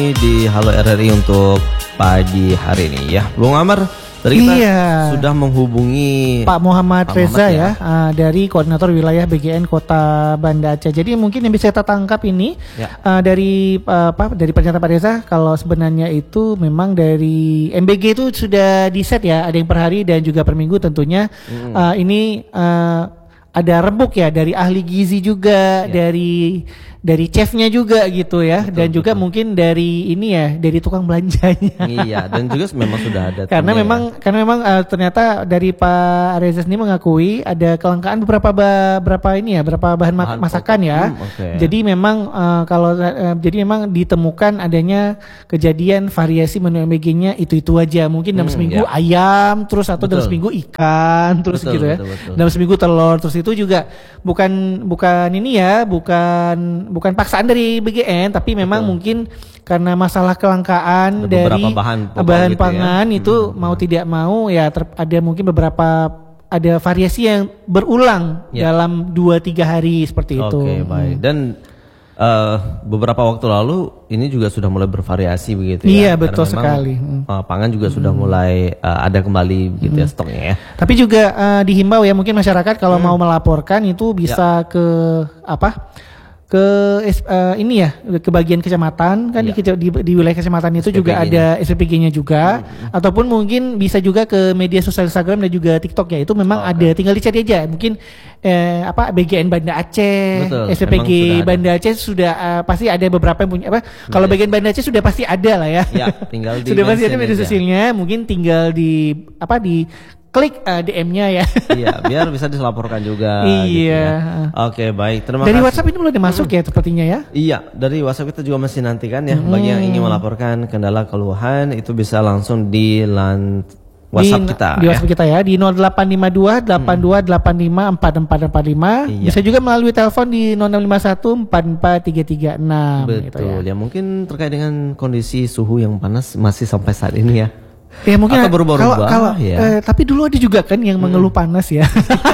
Di Halo RRI untuk pagi hari ini ya, Bung Amar. Tadi kita sudah menghubungi Pak Muhammad Reza ya, dari Koordinator Wilayah BGN Kota Banda Aceh. Jadi mungkin yang bisa kita tangkap ini dari pernyataan Pak Reza, kalau sebenarnya itu memang dari MBG itu sudah di set ya, ada yang per hari dan juga per minggu tentunya. Ini ada rebuk ya dari ahli gizi juga, dari chefnya juga gitu ya, betul, dan juga mungkin dari ini ya, dari tukang belanjanya. Iya, dan juga memang sudah ada. Karena memang ternyata dari Pak Reza sendiri mengakui ada kelangkaan beberapa bahan masakan ya. Jadi memang jadi memang ditemukan adanya kejadian variasi menu MBG-nya itu aja. Mungkin dalam seminggu ayam, terus atau dalam seminggu ikan, terus gitu ya. Dalam seminggu telur, terus itu juga bukan paksaan dari BGN, tapi memang mungkin karena masalah kelangkaan dari bahan pangan itu mau tidak mau ya ada mungkin ada variasi yang berulang dalam 2-3 hari seperti itu. Oke, baik. Dan beberapa waktu lalu ini juga sudah mulai bervariasi begitu ya. Iya, betul sekali. Pangan juga sudah mulai ada kembali begitu ya stoknya ya. Tapi juga dihimbau ya, mungkin masyarakat kalau mau melaporkan itu bisa ke bagian kecamatan kan, di wilayah kecamatan itu SPPG juga ada SPPG-nya juga, ataupun mungkin bisa juga ke media sosial Instagram dan juga TikTok ya, itu memang ada, tinggal dicari aja mungkin BGN Banda Aceh, SPPG Banda Aceh sudah pasti ada beberapa yang punya kalau BGN Banda Aceh sudah pasti ada lah ya. Tinggal sudah pasti ada media sosialnya, mungkin tinggal di klik DM-nya ya. Iya, biar bisa dilaporkan juga. Iya. Gitu ya. Oke, baik. Terima kasih. Dari WhatsApp ini belum masuk ya sepertinya ya? Iya, dari WhatsApp kita juga masih nantikan ya. Bagi yang ingin melaporkan kendala keluhan itu bisa langsung di WhatsApp kita. Di WhatsApp kita ya, di 0852 8285 4445. Bisa juga melalui telepon di 0651 44336. Betul. Gitu ya. Ya mungkin terkait dengan kondisi suhu yang panas masih sampai saat ini ya. Ya mungkin atau berubah-ubah ya. Tapi dulu ada juga kan yang mengeluh panas ya.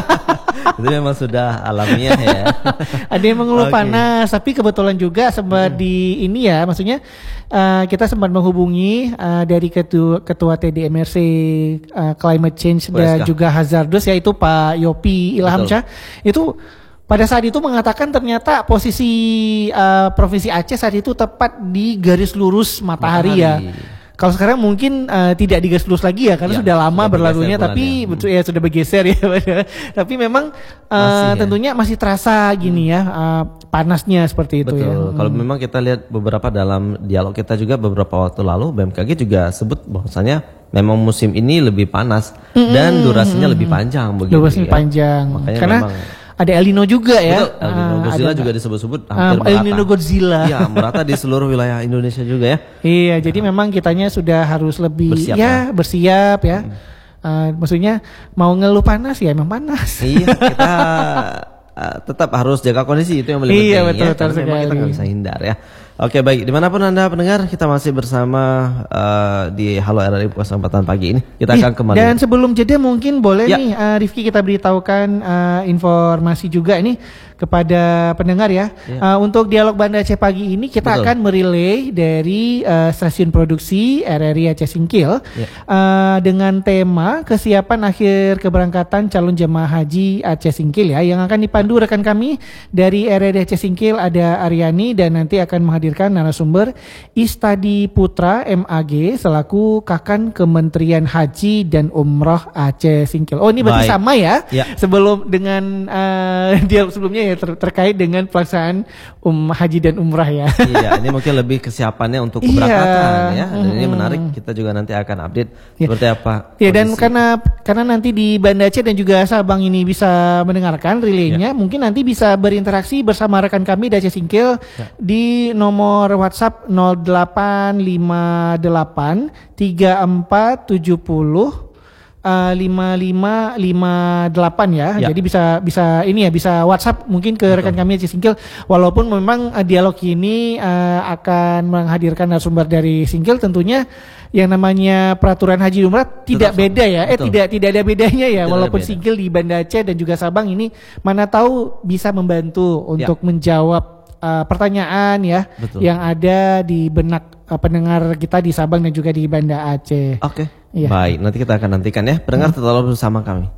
Itu memang sudah alamiah ya. Ada yang mengeluh panas, tapi kebetulan juga sempat di ini ya, maksudnya kita sempat menghubungi dari ketua TDMRC Climate Change dan juga Hazardous, yaitu Pak Yopi Ilhamsyah. Itu pada saat itu mengatakan ternyata posisi Provinsi Aceh saat itu tepat di garis lurus matahari. Ya. Kalau sekarang mungkin tidak digas lurus lagi ya, karena sudah lama berlalunya, tapi betul ya sudah bergeser ya. Tapi memang tentunya masih terasa gini ya, panasnya seperti itu. Betul. Ya. Kalau memang kita lihat beberapa dalam dialog kita juga beberapa waktu lalu, BMKG juga sebut bahwasanya memang musim ini lebih panas dan durasinya lebih panjang begitu. Durasinya panjang. Makanya karena ada El Nino juga ya. El Nino Godzilla juga disebut-sebut hampir merata. El Nino Godzilla. Iya, merata di seluruh wilayah Indonesia juga ya. Iya, jadi memang kitanya sudah harus lebih bersiap ya. Maksudnya mau ngeluh panas ya emang panas. Iya, kita tetap harus jaga kondisi, itu yang paling penting. Iya, betul, karena memang kita nggak bisa hindar ya. Oke, baik, dimanapun Anda pendengar, kita masih bersama di Halo RRI kesempatan pagi ini. Kita akan kembali. Dan sebelum jeda mungkin boleh nih Rifki kita beritahukan informasi juga nih kepada pendengar ya. Untuk dialog Banda Aceh pagi ini kita akan merelay dari stasiun produksi RRI Aceh Singkil dengan tema kesiapan akhir keberangkatan calon jemaah haji Aceh Singkil ya, yang akan dipandu rekan kami dari RRI Aceh Singkil, ada Aryani, dan nanti akan menghadirkan narasumber Istadi Putra MAG selaku Kakan Kementerian Haji dan Umroh Aceh Singkil. Oh, ini berarti sama ya. Sebelum dengan dialog sebelumnya ya terkait dengan pelaksanaan haji dan umrah ya. Iya, ini mungkin lebih kesiapannya untuk keberangkatan ya. Dan ini menarik, kita juga nanti akan update seperti apa. Ya, dan karena nanti di Banda Aceh dan juga Sabang ini bisa mendengarkan relaynya, mungkin nanti bisa berinteraksi bersama rekan kami di Aceh Singkil di nomor WhatsApp 0858 3470 5558 ya. Jadi bisa ini ya, bisa WhatsApp mungkin ke rekan kami Aceh Singkil. Walaupun memang dialog ini akan menghadirkan narasumber dari Singkil, tentunya yang namanya peraturan haji umrah tidak beda ya. Tidak ada bedanya ya. Walaupun Singkil di Banda Aceh dan juga Sabang ini mana tahu bisa membantu untuk menjawab pertanyaan ya yang ada di benak pendengar kita di Sabang dan juga di Banda Aceh. Oke. Baik, nanti kita akan nantikan ya. Pendengar tetap bersama kami.